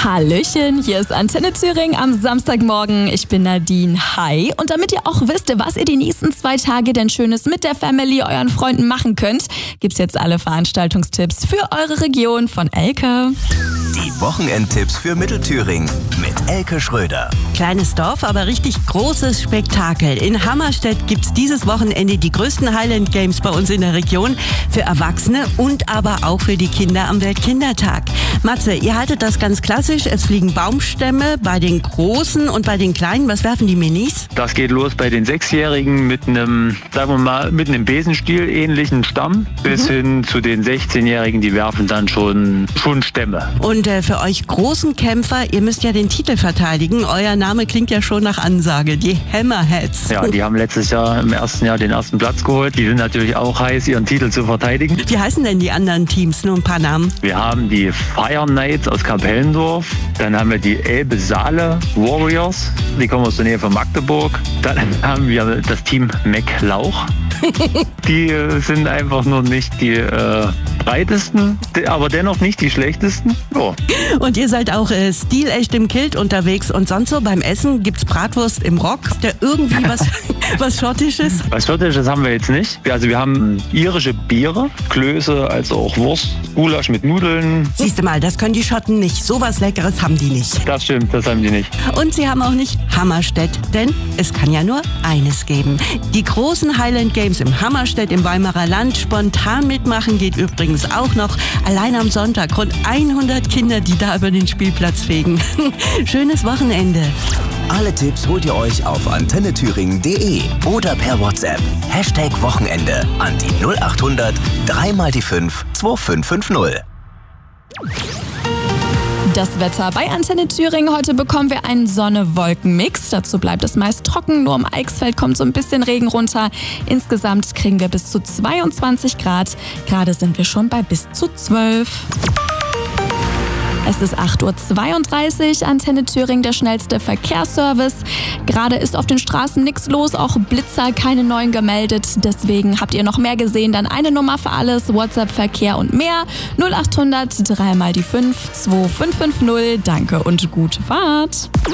Hallöchen, hier ist Antenne Thüringen am Samstagmorgen. Ich bin Nadine. Hi. Und damit ihr auch wisst, was ihr die nächsten 2 Tage denn Schönes mit der Family, euren Freunden machen könnt, gibt's jetzt alle Veranstaltungstipps für eure Region von Elke. Die Wochenendtipps für Mittelthüringen mit Elke Schröder. Kleines Dorf, aber richtig großes Spektakel. In Hammerstedt gibt's dieses Wochenende die größten Highland Games bei uns in der Region. Für Erwachsene und aber auch für die Kinder am Weltkindertag. Matze, ihr haltet das ganz klassisch. Es fliegen Baumstämme bei den Großen und bei den Kleinen. Was werfen die Minis? Das geht los bei den 6-Jährigen mit einem, sagen wir mal, mit einem Besenstiel ähnlichen Stamm bis hin zu den 16-Jährigen, die werfen dann schon Stämme. Und für euch großen Kämpfer, ihr müsst ja den Titel verteidigen. Euer Name klingt ja schon nach Ansage, die Hammerheads. Ja, die haben letztes Jahr im ersten Jahr den ersten Platz geholt. Die sind natürlich auch heiß, ihren Titel zu verteidigen. Wie heißen denn die anderen Teams? Nur ein paar Namen. Wir haben die Fire Knights aus Kapellendorf. Dann haben wir die Elbe Saale Warriors. Die kommen aus der Nähe von Magdeburg. Dann haben wir das Team McLauch. Die sind einfach nur nicht die breitesten, aber dennoch nicht die schlechtesten. Oh. Und ihr seid auch stilecht im Kilt unterwegs. Und sonst so beim Essen gibt's Bratwurst im Rock. Der irgendwie was Schottisches? Was Schottisches haben wir jetzt nicht. Also wir haben irische Biere, Klöße, also auch Wurst, Gulasch mit Nudeln. Siehst du mal, das können die Schotten nicht. So was Leckeres haben die nicht. Das stimmt, das haben die nicht. Und sie haben auch nicht Hammerstedt, denn es kann ja nur eines geben. Die großen Highland Games im Hammerstedt im Weimarer Land. Spontan mitmachen geht übrigens auch noch. Allein am Sonntag rund 100 Kinder, die da über den Spielplatz fegen. Schönes Wochenende. Alle Tipps holt ihr euch auf antennethüringen.de oder per WhatsApp. #Wochenende an die 0800 3x5 2550. Das Wetter bei Antenne Thüringen. Heute bekommen wir einen Sonne-Wolken-Mix. Dazu bleibt es meist trocken. Nur im Eichsfeld kommt so ein bisschen Regen runter. Insgesamt kriegen wir bis zu 22 Grad. Gerade sind wir schon bei bis zu 12. Es ist 8:32 Uhr, Antenne Thüringen, der schnellste Verkehrsservice. Gerade ist auf den Straßen nichts los, auch Blitzer, keine neuen gemeldet. Deswegen habt ihr noch mehr gesehen, dann eine Nummer für alles, WhatsApp, Verkehr und mehr. 0800 3x5 2550. Danke und gute Fahrt.